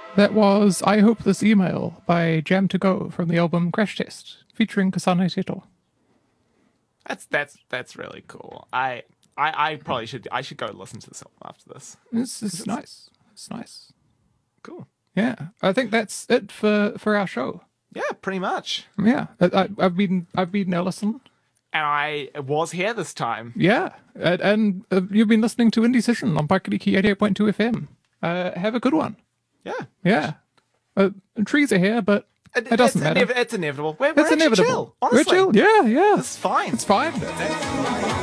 That was I Hope This Email by Jam to Go from the album Crash Test, featuring Kasane Seto. That's really cool. I probably should go listen to this album after this. It's nice. It's nice. Cool. Yeah, I think that's it for our show. Yeah, pretty much. Yeah, I've been Ellison. And I was here this time. Yeah, and you've been listening to Indie Session on Pakariki 88.2 FM. Have a good one. Yeah. Yeah. Trees are here, but it doesn't matter. It's inevitable. We're It's actually inevitable. chill. Honestly. We're chill. Yeah, yeah. It's fine. It's fine.